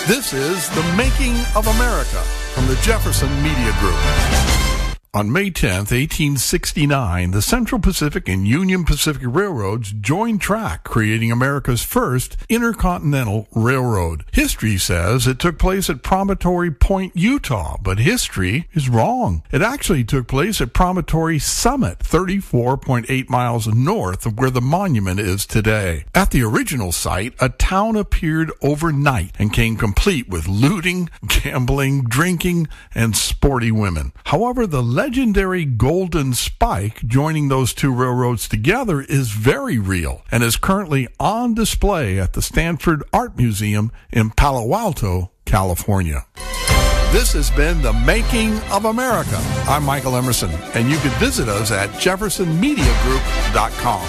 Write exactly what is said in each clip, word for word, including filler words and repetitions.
This is The Making of America from the Jefferson Media Group. On May tenth, eighteen sixty-nine, the Central Pacific and Union Pacific Railroads joined track, creating America's first intercontinental railroad. History says it took place at Promontory Point, Utah, but history is wrong. It actually took place at Promontory Summit, thirty-four point eight miles north of where the monument is today. At the original site, a town appeared overnight and came complete with looting, gambling, drinking, and sporty women. However, the legendary Golden Spike joining those two railroads together is very real and is currently on display at the Stanford Art Museum in Palo Alto, California. This has been The Making of America. I'm Michael Emerson, and you can visit us at jefferson media group dot com.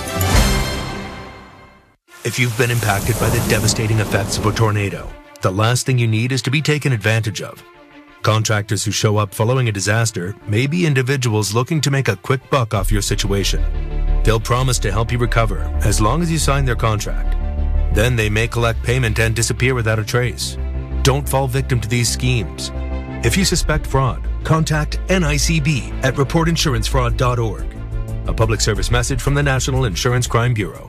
If you've been impacted by the devastating effects of a tornado, the last thing you need is to be taken advantage of. Contractors who show up following a disaster may be individuals looking to make a quick buck off your situation. They'll promise to help you recover as long as you sign their contract. Then they may collect payment and disappear without a trace. Don't fall victim to these schemes. If you suspect fraud, contact N I C B at report insurance fraud dot org. A public service message from the National Insurance Crime Bureau.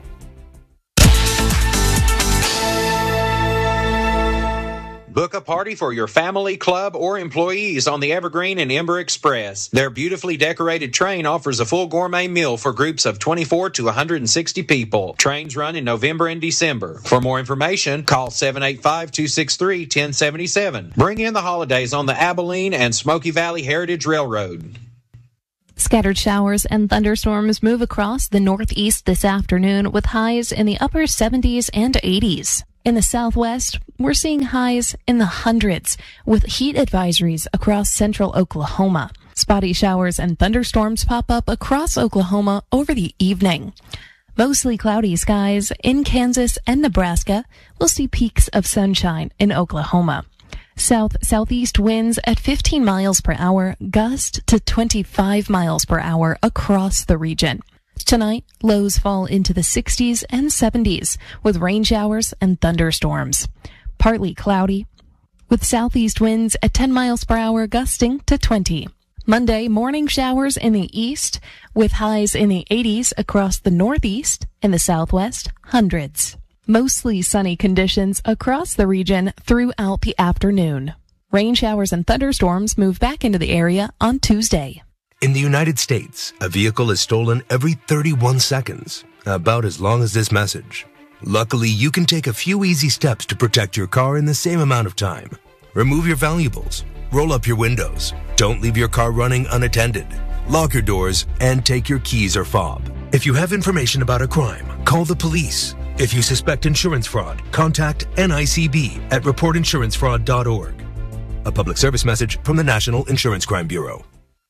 Book a party for your family, club, or employees on the Evergreen and Ember Express. Their beautifully decorated train offers a full gourmet meal for groups of twenty-four to one hundred sixty people. Trains run in November and December. For more information, call seven eight five, two six three, one zero seven seven. Bring in the holidays on the Abilene and Smoky Valley Heritage Railroad. Scattered showers and thunderstorms move across the northeast this afternoon with highs in the upper seventies and eighties. In the southwest, we're seeing highs in the hundreds with heat advisories across central Oklahoma. Spotty showers and thunderstorms pop up across Oklahoma over the evening. Mostly cloudy skies in Kansas and Nebraska. We'll see peaks of sunshine in Oklahoma. South-southeast winds at fifteen miles per hour, gust to twenty-five miles per hour across the region. Tonight, lows fall into the sixties and seventies with rain showers and thunderstorms. Partly cloudy with southeast winds at ten miles per hour gusting to twenty. Monday, morning showers in the east with highs in the eighties across the northeast and the southwest, hundreds. Mostly sunny conditions across the region throughout the afternoon. Rain showers and thunderstorms move back into the area on Tuesday. In the United States, a vehicle is stolen every thirty-one seconds, about as long as this message. Luckily, you can take a few easy steps to protect your car in the same amount of time. Remove your valuables, roll up your windows, don't leave your car running unattended, lock your doors, and take your keys or fob. If you have information about a crime, call the police. If you suspect insurance fraud, contact N I C B at report insurance fraud dot org. A public service message from the National Insurance Crime Bureau.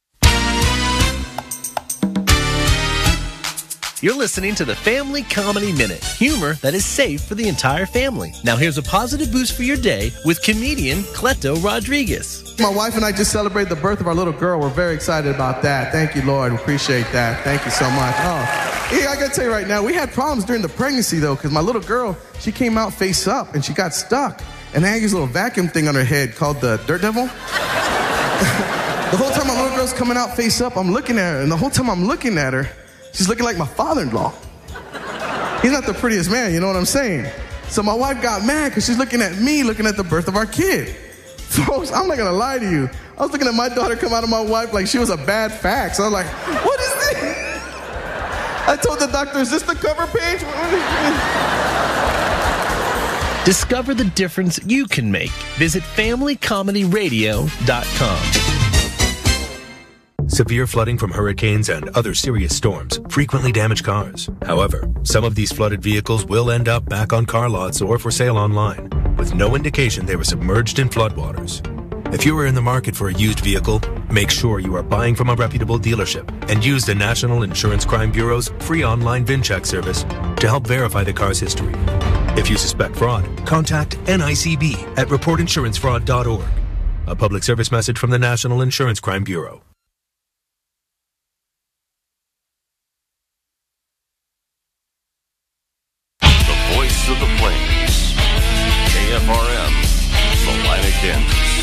You're listening to the Family Comedy Minute, humor that is safe for the entire family. Now here's a positive boost for your day with comedian Cleto Rodriguez. My wife and I just celebrated the birth of our little girl. We're very excited about that. Thank you, Lord. We appreciate that. Thank you so much. Oh, yeah, I got to tell you right now, we had problems during the pregnancy, though, because my little girl, she came out face up, and she got stuck. And they had this little vacuum thing on her head called the Dirt Devil. The whole time my little girl's coming out face up, I'm looking at her, and the whole time I'm looking at her, she's looking like my father-in-law. He's not the prettiest man, you know what I'm saying? So my wife got mad because she's looking at me, looking at the birth of our kid. Folks, I'm not going to lie to you. I was looking at my daughter come out of my wife like she was a bad fax. I was like, what is this? I told the doctor, is this the cover page? Discover the difference you can make. Visit family comedy radio dot com. Severe flooding from hurricanes and other serious storms frequently damage cars. However, some of these flooded vehicles will end up back on car lots or for sale online, with no indication they were submerged in floodwaters. If you are in the market for a used vehicle, make sure you are buying from a reputable dealership and use the National Insurance Crime Bureau's free online VinCheck service to help verify the car's history. If you suspect fraud, contact N I C B at report insurance fraud dot org. A public service message from the National Insurance Crime Bureau. Of the Plains, K F R M, in.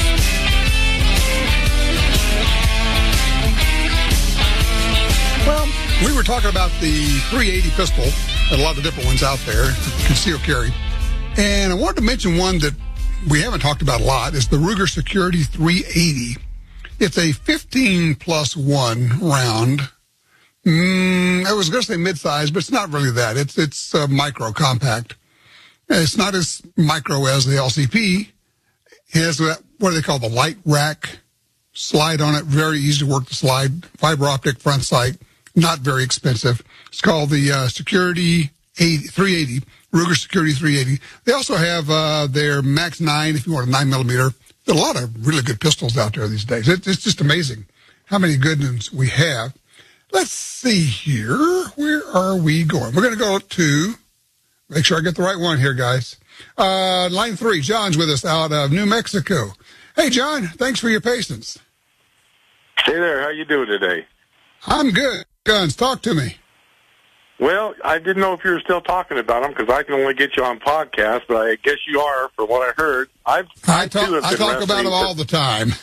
Well, we were talking about the three eighty pistol, and a lot of different ones out there, concealed carry. And I wanted to mention one that we haven't talked about a lot, is the Ruger Security three eighty. It's a fifteen plus one round. Mm, I was going to say mid-size, but it's not really that. It's it's uh, micro compact. It's not as micro as the L C P. It has what do they call the light rack slide on it. Very easy to work the slide. Fiber optic front sight. Not very expensive. It's called the uh, Security three eighty, Ruger Security three eighty. They also have uh, their Max nine, if you want a nine millimeter. There are a lot of really good pistols out there these days. It, it's just amazing how many good ones we have. Let's see here. Where are we going? We're going to go to, make sure I get the right one here, guys. Uh, line three, John's with us out of New Mexico. Hey, John, thanks for your patience. Hey there, how you doing today? I'm good. Guns, talk to me. Well, I didn't know if you were still talking about them because I can only get you on podcast, but I guess you are, for what I heard. I've, I talk, I talk about them all the time.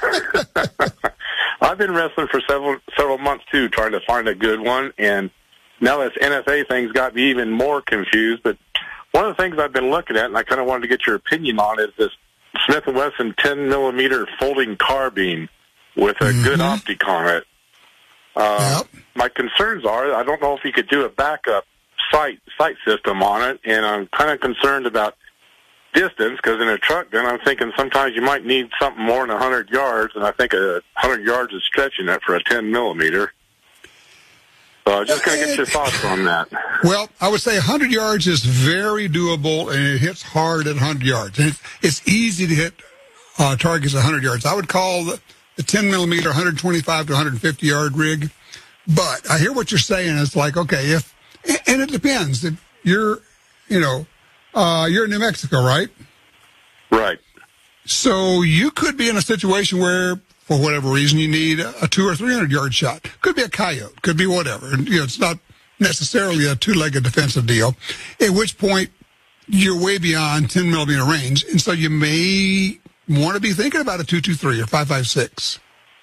I've been wrestling for several several months, too, trying to find a good one, and now this N F A thing's got me even more confused. But one of the things I've been looking at, and I kind of wanted to get your opinion on, is this Smith and Wesson ten millimeter folding carbine with a mm-hmm. good optic on it. Uh, yep. My concerns are, I don't know if you could do a backup sight sight system on it, and I'm kind of concerned about distance, because in a truck gun, I'm thinking sometimes you might need something more than one hundred yards, and I think a one hundred yards is stretching it for a ten millimeter. So I'm just going to get your thoughts on that. Well, I would say one hundred yards is very doable, and it hits hard at one hundred yards. And it's, it's easy to hit uh, targets at one hundred yards. I would call the, the ten millimeter one twenty-five to one fifty yard rig. But I hear what you're saying. It's like, okay, if, and it depends. If you're, you know, uh, you're in New Mexico, right? Right. So you could be in a situation where, for whatever reason, you need a two or three hundred yard shot. Could be a coyote. Could be whatever. And, you know, it's not necessarily a two-legged defensive deal. At which point, you're way beyond ten millimeter range, and so you may want to be thinking about a two twenty-three or five five six.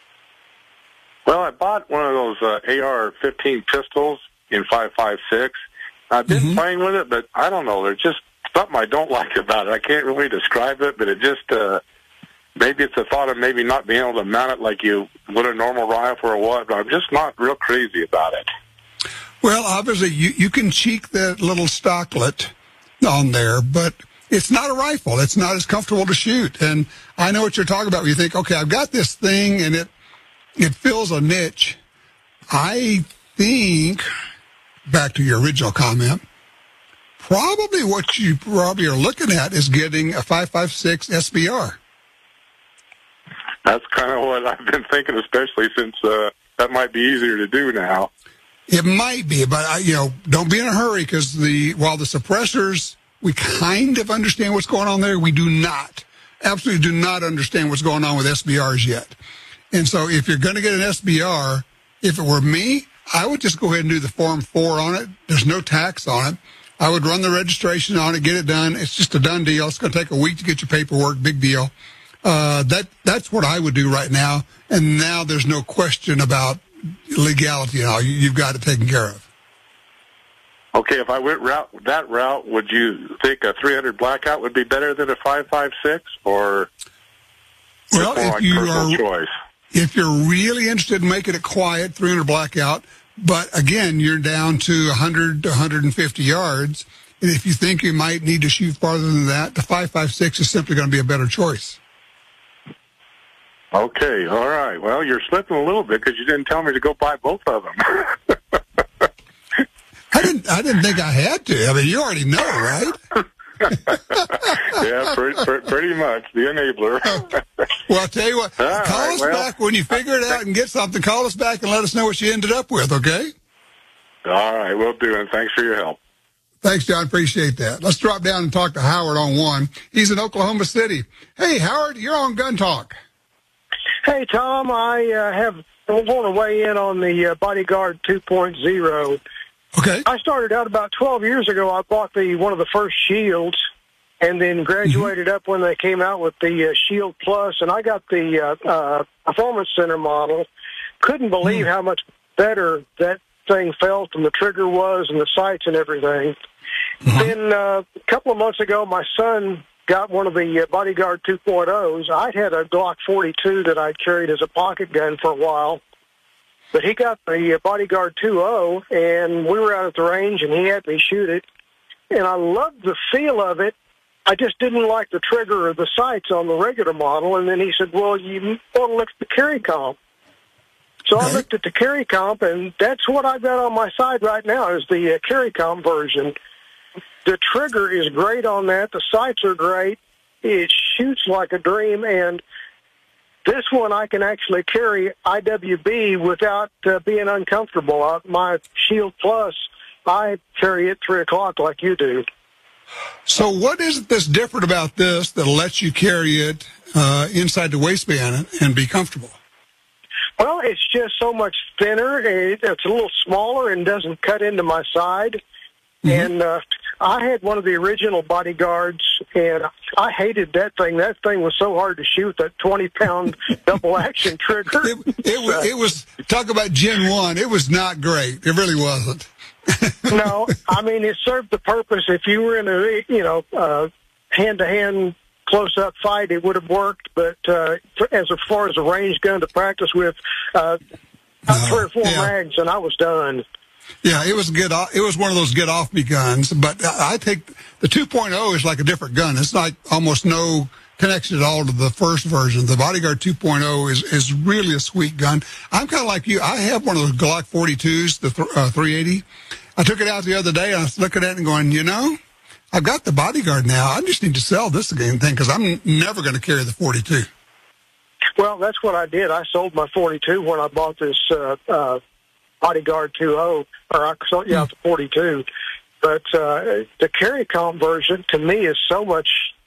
Well, I bought one of those uh, A R fifteen pistols in five five six. I've been mm-hmm. playing with it, but I don't know. There's just something I don't like about it. I can't really describe it, but it just, uh, maybe it's the thought of maybe not being able to mount it like you would a normal rifle or what, but I'm just not real crazy about it. Well, obviously, you, you can cheek that little stocklet on there, but it's not a rifle. It's not as comfortable to shoot. And I know what you're talking about when you think, okay, I've got this thing, and it it fills a niche. I think, back to your original comment, probably what you probably are looking at is getting a five five six S B R. That's kind of what I've been thinking, especially since uh, that might be easier to do now. It might be, but I, you know, don't be in a hurry, because the while the suppressors, we kind of understand what's going on there, we do not, absolutely do not understand what's going on with S B Rs yet. And so if you're going to get an S B R, if it were me, I would just go ahead and do the Form four on it. There's no tax on it. I would run the registration on it, get it done. It's just a done deal. It's going to take a week to get your paperwork. Big deal. Uh, that that's what I would do right now. And now there's no question about legality and all. You, you've got it taken care of. Okay, if I went route that route, would you think a three hundred blackout would be better than a five five six, or well, if like you personal are, choice? If you're really interested in making it quiet, three hundred blackout, but again, you're down to one hundred to one fifty yards, and if you think you might need to shoot farther than that, the five five six is simply going to be a better choice. Okay, all right. Well, you're slipping a little bit because you didn't tell me to go buy both of them. I didn't. I didn't think I had to. I mean, you already know, right? Yeah, pretty, pretty much the enabler. Well, I'll tell you what. All call right, us well, back when you figure it out and get something. Call us back and let us know what you ended up with. Okay? All right, we'll do. And thanks for your help. Thanks, John. Appreciate that. Let's drop down and talk to Howard on one. He's in Oklahoma City. Hey, Howard, you're on Gun Talk. Hey, Tom, I uh, have I want to weigh in on the uh, Bodyguard two point oh. Okay. I started out about twelve years ago. I bought the one of the first Shields, and then graduated mm-hmm. up when they came out with the uh, Shield Plus, and I got the uh, uh, Performance Center model. Couldn't believe mm-hmm. how much better that thing felt and the trigger was and the sights and everything. Mm-hmm. Then uh, a couple of months ago, my son got one of the uh, Bodyguard two point ohs. I'd had a Glock forty-two that I'd carried as a pocket gun for a while, but he got the uh, Bodyguard two point oh, and we were out at the range, and he had me shoot it, and I loved the feel of it. I just didn't like the trigger or the sights on the regular model, and then he said, well, you want to look at the carry comp. So I looked at the carry comp, and that's what I've got on my side right now is the uh, carry comp version. The trigger is great on that. The sights are great. It shoots like a dream, and this one I can actually carry I W B without uh, being uncomfortable. Uh, my Shield Plus, I carry it three o'clock like you do. So what is it that's different about this that lets you carry it uh, inside the waistband and be comfortable? Well, it's just so much thinner. It, it's a little smaller and doesn't cut into my side. Mm-hmm. And uh, I had one of the original Bodyguards, and I hated that thing. That thing was so hard to shoot, that twenty-pound double-action trigger. It, it, was, it was, talk about Gen one, it was not great. It really wasn't. No, I mean, it served the purpose. If you were in a, you know, uh, hand-to-hand close-up fight, it would have worked. But uh, as far as a range gun to practice with, uh, no, three or four yeah. mags, and I was done. Yeah, it was get off, it was one of those get-off-me guns. But I think the two point oh is like a different gun. It's like almost no connection at all to the first version. The Bodyguard two point oh is, is really a sweet gun. I'm kind of like you. I have one of those Glock forty-twos, the th- uh, three eighty. I took it out the other day, and I was looking at it and going, you know, I've got the Bodyguard now. I just need to sell this again thing because I'm never going to carry the forty-two. Well, that's what I did. I sold my forty-two when I bought this uh, uh, Bodyguard two point oh, or I sold, yeah, the forty-two. But uh, the carry comp version, to me, is so much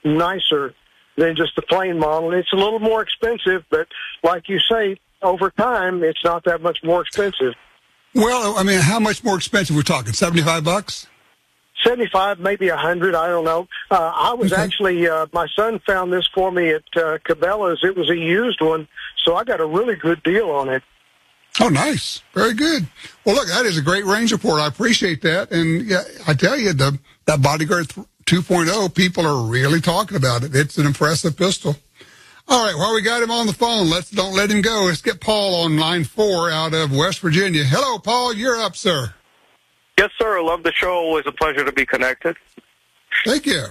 nicer than just the plain model. It's a little more expensive, but like you say, over time, it's not that much more expensive. Well, I mean, how much more expensive? We're talking seventy-five bucks? seventy-five, maybe a hundred. I don't know. Uh, I was okay. actually, uh, my son found this for me at uh, Cabela's. It was a used one, so I got a really good deal on it. Oh, nice. Very good. Well, look, that is a great range report. I appreciate that. And yeah, I tell you, the that Bodyguard two point oh, people are really talking about it. It's an impressive pistol. All right, while we got him on the phone, let's don't let him go. Let's get Paul on line four out of West Virginia. Hello, Paul. You're up, sir. Yes, sir. I love the show. Always a pleasure to be connected. Thank you.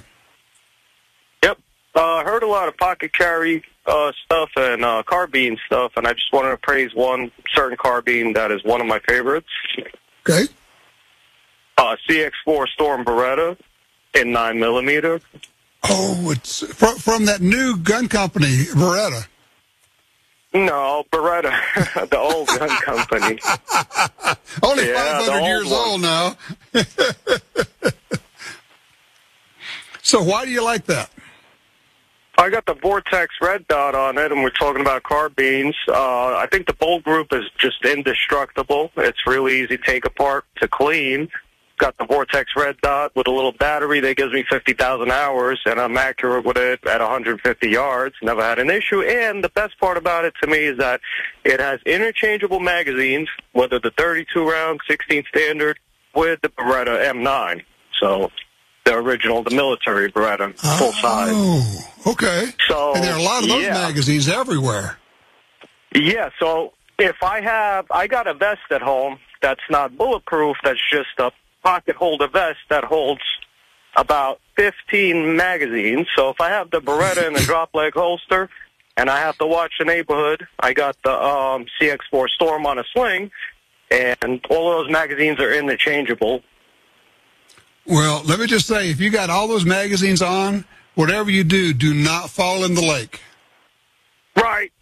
Yep. I uh, heard a lot of pocket carry uh, stuff and uh, carbine stuff, and I just wanted to praise one certain carbine that is one of my favorites. Okay. Uh, C X four Storm Beretta in nine millimeter. Oh, it's from, from that new gun company, Beretta. No, Beretta, the old gun company. Only yeah, five hundred years one. old now. So why do you like that? I got the Vortex red dot on it, and we're talking about carbines. Uh, I think the bolt group is just indestructible. It's really easy to take apart, to clean. Got the Vortex red dot with a little battery that gives me fifty thousand hours, and I'm accurate with it at one hundred fifty yards. Never had an issue. And the best part about it to me is that it has interchangeable magazines, whether the thirty-two round, sixteen standard, with the Beretta M nine. So the original, the military Beretta, full size. Oh, okay. So, and there are a lot of those yeah. magazines everywhere. Yeah, so if I have, I got a vest at home that's not bulletproof, that's just a pocket holder vest that holds about fifteen magazines. So if I have the Beretta in the drop leg holster and I have to watch the neighborhood, I got the um, C X four Storm on a sling, and all of those magazines are interchangeable. Well, let me just say, if you got all those magazines on, whatever you do, do not fall in the lake. Right.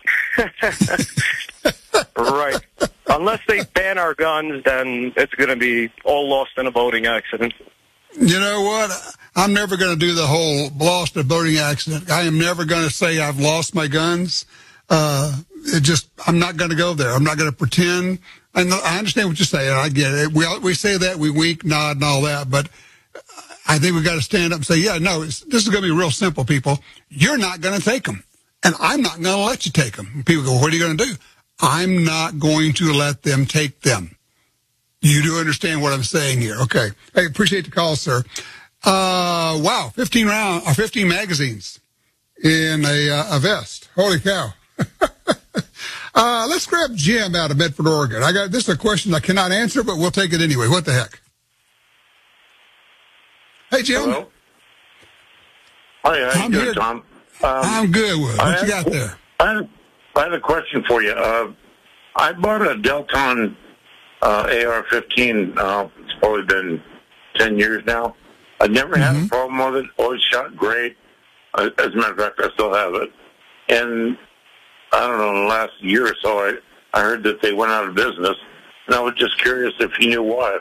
Right. Unless they ban our guns, then it's going to be all lost in a boating accident. You know what? I'm never going to do the whole lost in a boating accident. I am never going to say I've lost my guns. Uh, it just, I'm not going to go there. I'm not going to pretend. And I understand what you're saying. I get it. We we say that, we wink, nod, and all that. But I think we've got to stand up and say, yeah, no, it's, this is going to be real simple, people. You're not going to take them, and I'm not going to let you take them. People go, what are you going to do? I'm not going to let them take them. You do understand what I'm saying here. Okay. I appreciate the call, sir. Uh, wow, fifteen round or fifteen magazines in a, uh, a vest. Holy cow. uh, let's grab Jim out of Medford, Oregon. I got, this is a question I cannot answer, but we'll take it anyway. What the heck? Hey, Jim. Hello. Hi, how I'm you doing, here. Tom? Um, I'm good. What, what I you had, got there? I had, I had a question for you. Uh, I bought a Delton uh, A R fifteen. Uh, it's probably been ten years now. I never had Mm-hmm. a problem with it. Always shot great. Uh, as a matter of fact, I still have it. And I don't know, in the last year or so, I, I heard that they went out of business. And I was just curious if you knew why.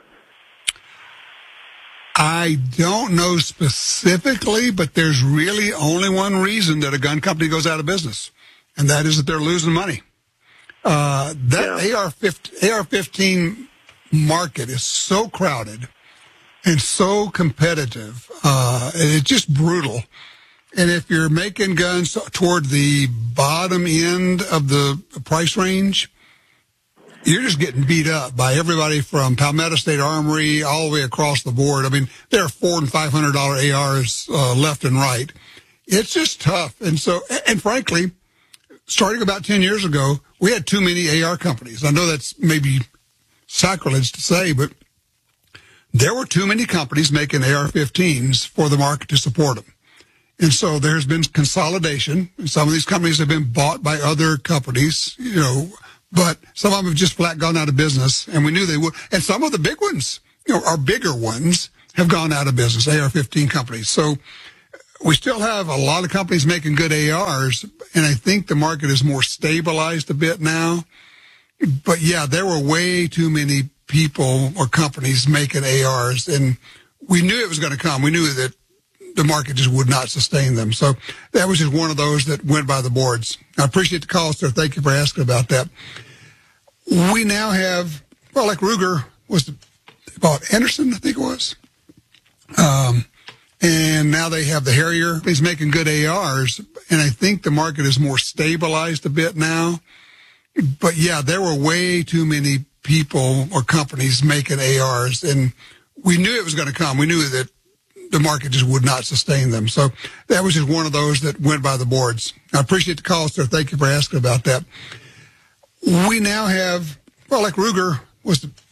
I don't know specifically, but there's really only one reason that a gun company goes out of business, and that is that they're losing money. Uh, that yeah. A R fifteen market is so crowded and so competitive. Uh, it's just brutal. And if you're making guns toward the bottom end of the price range, you're just getting beat up by everybody from Palmetto State Armory all the way across the board. I mean, there are four and five hundred dollar A Rs uh, left and right. It's just tough, and so, and frankly, starting about ten years ago, we had too many A R companies. I know that's maybe sacrilege to say, but there were too many companies making A R fifteens for the market to support them. And so there's been consolidation. Some of these companies have been bought by other companies, you know, but some of them have just flat gone out of business, and we knew they would. And some of the big ones, you know, our bigger ones have gone out of business, A R fifteen companies. So we still have a lot of companies making good A Rs, and I think the market is more stabilized a bit now. But yeah, there were way too many people or companies making A Rs, and we knew it was going to come. We knew that the market just would not sustain them. So that was just one of those that went by the boards. I appreciate the call, sir. Thank you for asking about that. We now have, well, like Ruger was the, they bought Anderson, I think it was. Um, and now they have the Harrier. He's making good A Rs, and I think the market is more stabilized a bit now. But yeah, there were way too many people or companies making A Rs, and we knew it was going to come. We knew that the market just would not sustain them. So that was just one of those that went by the boards. I appreciate the call, sir. Thank you for asking about that. We now have, well, like Ruger was the,